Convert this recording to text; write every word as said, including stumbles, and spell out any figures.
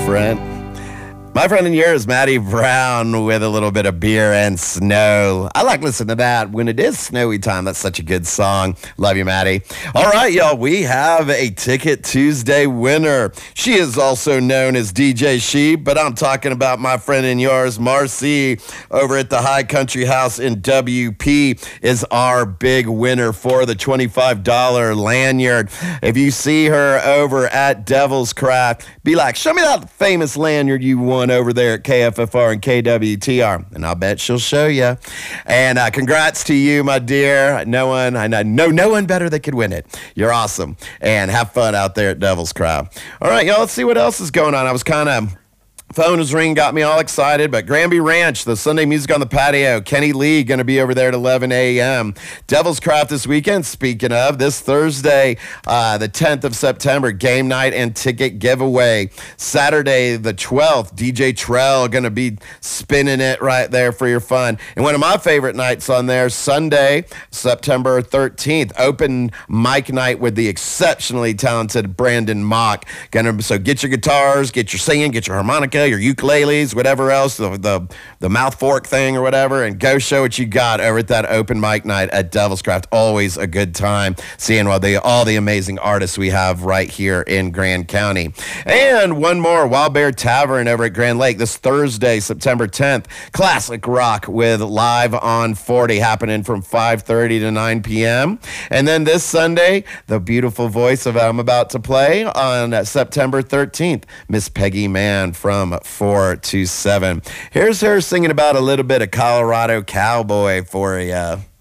friend. My friend and yours, Maddie Brown, with a little bit of beer and snow. I like listening to that when it is snowy time. That's such a good song. Love you, Maddie. All right, y'all, we have a Ticket Tuesday winner. She is also known as D J Sheep, but I'm talking about my friend and yours, Marcy, over at the High Country House in W P, is our big winner for the twenty-five dollars lanyard. If you see her over at Devil's Craft, be like, show me that famous lanyard you won over there at K F F R and K W T R, and I'll bet she'll show you. And uh, congrats to you, my dear. No one, I know no one better that could win it. You're awesome, and have fun out there at Devil's Craft. All right, y'all, let's see what else is going on. I was kind of phone was ringing, got me all excited, but Granby Ranch, the Sunday Music on the Patio, Kenny Lee going to be over there at eleven a.m. Devil's Craft this weekend, speaking of, this Thursday, uh, the tenth of September, game night and ticket giveaway. Saturday, the twelfth, D J Trell going to be spinning it right there for your fun. And one of my favorite nights on there, Sunday, September thirteenth, open mic night with the exceptionally talented Brandon Mock. Gonna, so get your guitars, get your singing, get your harmonica, your ukuleles, whatever else, the, the the mouth fork thing or whatever, and go show what you got over at that open mic night at Devil's Craft. Always a good time seeing all the, all the amazing artists we have right here in Grand County. And one more, Wild Bear Tavern over at Grand Lake this Thursday, September tenth. Classic rock with Live on forty happening from five thirty to nine p.m. And then this Sunday, the beautiful voice of I'm about to play on September thirteenth, Miss Peggy Mann from four to seven. Here's her singing about a little bit of Colorado cowboy for you.